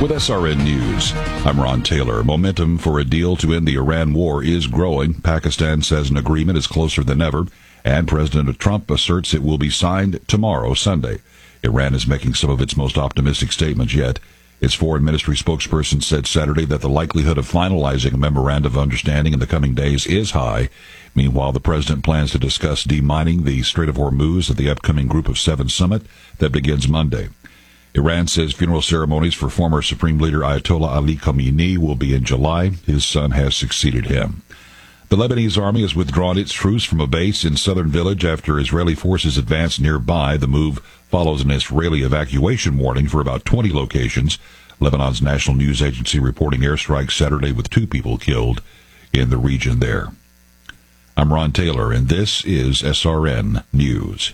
With SRN News, I'm Ron Taylor. Momentum for a deal to end the Iran war is growing. Pakistan says an agreement is closer than ever, and President Trump asserts it will be signed tomorrow, Sunday. Iran is making some of its most optimistic statements yet. Its foreign ministry spokesperson said Saturday that the likelihood of finalizing a memorandum of understanding in the coming days is high. Meanwhile, the president plans to discuss demining the Strait of Hormuz at the upcoming Group of Seven summit that begins Monday. Iran says funeral ceremonies for former Supreme Leader Ayatollah Ali Khamenei will be in July. His son has succeeded him. The Lebanese army has withdrawn its troops from a base in southern village after Israeli forces advanced nearby. The move follows an Israeli evacuation warning for about 20 locations. Lebanon's national news agency reporting airstrikes Saturday with 2 people killed in the region there. I'm Ron Taylor, and this is SRN News.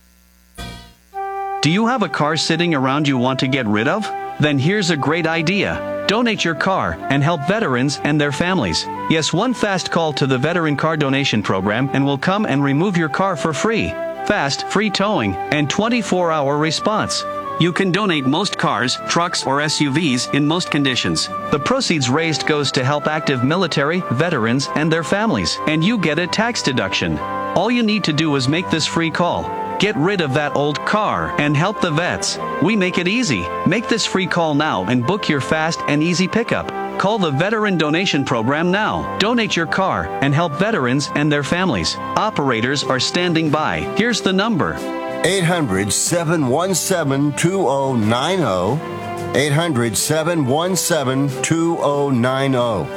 Do you have a car sitting around you want to get rid of? Then here's a great idea. Donate your car and help veterans and their families. Yes, one fast call to the Veteran Car Donation Program and we'll come and remove your car for free. Fast, free towing, and 24-hour response. You can donate most cars, trucks, or SUVs in most conditions. The proceeds raised goes to help active military, veterans, and their families, and you get a tax deduction. All you need to do is make this free call. Get rid of that old car and help the vets. We make it easy. Make this free call now and book your fast and easy pickup. Call the Veteran Donation Program now. Donate your car and help veterans and their families. Operators are standing by. Here's the number. 800-717-2090. 800-717-2090.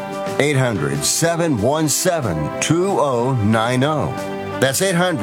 800-717-2090. That's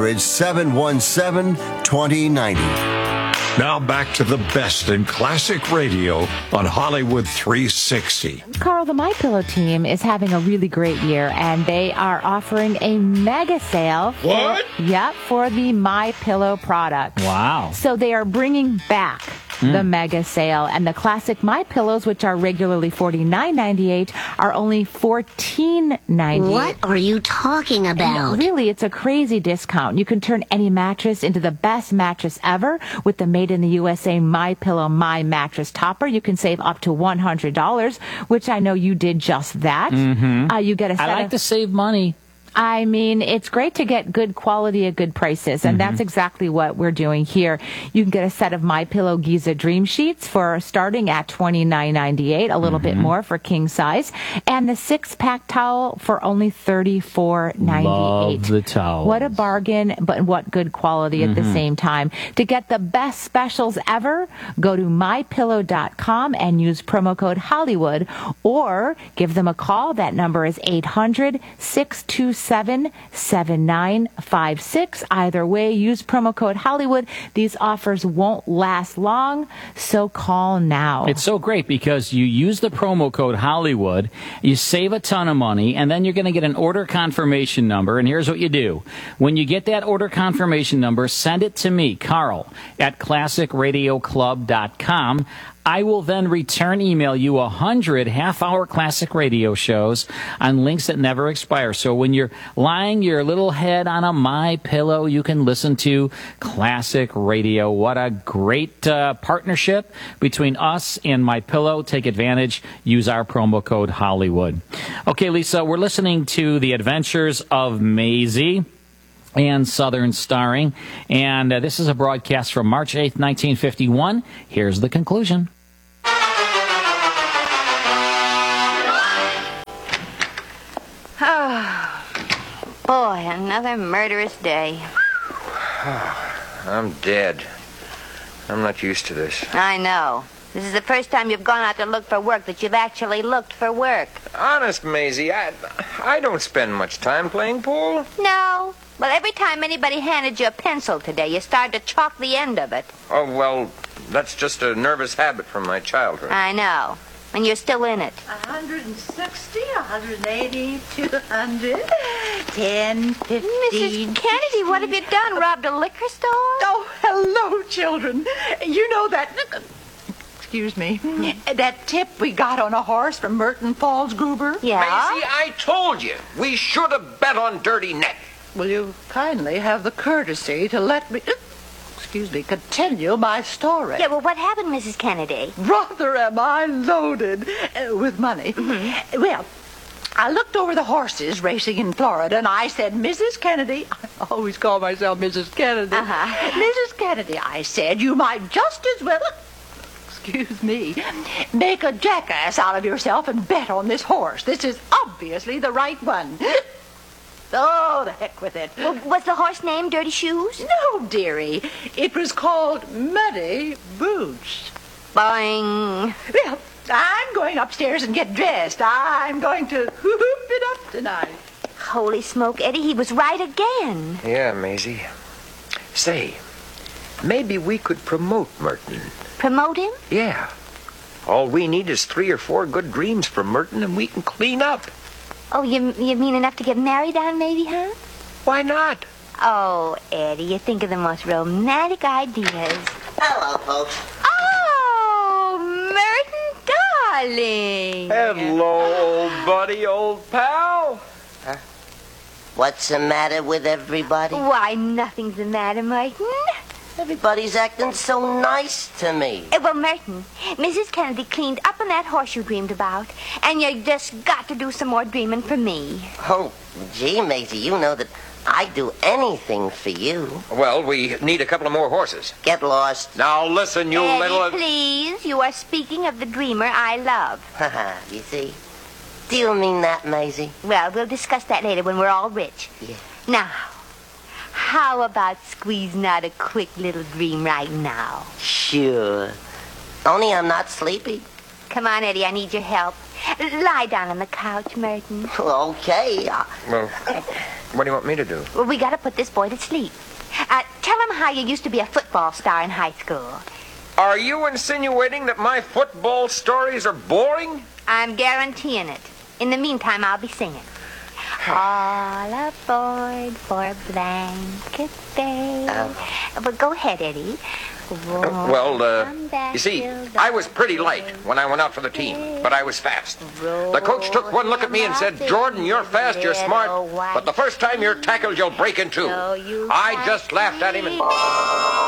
800-717-2090. Now back to the best in classic radio on Hollywood 360. Carl, the MyPillow team is having a really great year, and they are offering a mega sale. For the MyPillow product. Wow. So they are bringing back the mega sale, and the classic MyPillows, which are regularly $49.98, are only $14.98. What are you talking about? No, really, it's a crazy discount. You can turn any mattress into the best mattress ever with the Made in the USA MyPillow My Mattress Topper. You can save up to $100, which I know you did just that. You get a set I like to save money. I mean, it's great to get good quality at good prices, and that's exactly what we're doing here. You can get a set of MyPillow Giza Dream Sheets for starting at $29.98, a little bit more for king size, and the 6-pack towel for only $34.98. Love the towel. What a bargain, but what good quality at the same time. To get the best specials ever, go to MyPillow.com and use promo code Hollywood, or give them a call. That number is 800-627-7956. Either way, use promo code Hollywood. These offers won't last long, so call now. It's so great because you use the promo code Hollywood, you save a ton of money, and then you're going to get an order confirmation number. And here's what you do. When you get that order confirmation number, send it to me, Carl, at ClassicRadioClub.com. I will then email you 100 half-hour classic radio shows on links that never expire. So when you're lying your little head on a MyPillow, you can listen to classic radio. What a great partnership between us and MyPillow. Take advantage. Use our promo code Hollywood. Okay, Lisa, we're listening to The Adventures of Maisie and Southern Starring. And this is a broadcast from March 8th, 1951. Here's the conclusion. Boy, another murderous day. I'm dead. I'm not used to this. I know. This is the first time you've gone out to look for work that you've actually looked for work. Honest, Maisie, I don't spend much time playing pool. No. Well, every time anybody handed you a pencil today, you started to chalk the end of it. Oh, well, that's just a nervous habit from my childhood. I know. And you're still in it. 160, 180, 200, 10, 15... Mrs. Kennedy, what have you done? Robbed a liquor store? Oh, hello, children. You know that... Excuse me. That tip we got on a horse from Merton Falls, Gruber? Yeah? Maisie, I told you. We should have bet on Dirty Neck. Will you kindly have the courtesy to let me... continue my story. Yeah, well, what happened, Mrs. Kennedy? Rather am I loaded with money. Mm-hmm. Well, I looked over the horses racing in Florida, and I said, Mrs. Kennedy, I always call myself Mrs. Kennedy. Mrs. Kennedy, I said, you might just as well, excuse me, make a jackass out of yourself and bet on this horse. This is obviously the right one. Oh, the heck with it. Well, was the horse named Dirty Shoes? No, dearie. It was called Muddy Boots. Boing. Well, I'm going upstairs and get dressed. I'm going to hoop it up tonight. Holy smoke, Eddie, he was right again. Yeah, Maisie. Say, maybe we could promote Merton. Promote him? Yeah. All we need is 3 or 4 good dreams from Merton, and we can clean up. Oh, you mean enough to get married on, maybe, huh? Why not? Oh, Eddie, you think of the most romantic ideas. Hello, folks. Oh, Merton, darling. Hello, old buddy, old pal. What's the matter with everybody? Why, nothing's the matter, Merton. Everybody's acting so nice to me. Well, Merton, Mrs. Kennedy cleaned up on that horse you dreamed about, and you just got to do some more dreaming for me. Oh, gee, Maisie, you know that I'd do anything for you. Well, we need a couple of more horses. Get lost. Now, listen, you Eddie, little... please, you are speaking of the dreamer I love. Haha, you see? Do you mean that, Maisie? Well, we'll discuss that later when we're all rich. Yeah. Now, how about squeezing out a quick little dream right now? Sure. Only I'm not sleepy. Come on, Eddie, I need your help. Lie down on the couch, Merton. Okay. Well, what do you want me to do? Well, we got to put this boy to sleep. Tell him how you used to be a football star in high school. Are you insinuating that my football stories are boring? I'm guaranteeing it. In the meantime, I'll be singing. All aboard for Blanket Bay. Well, go ahead, Eddie. You see, I was pretty light when I went out for the team, but I was fast. The coach took one look at me and said, Jordan, you're fast, you're smart, but the first time you're tackled, you'll break in two. I just laughed at him and...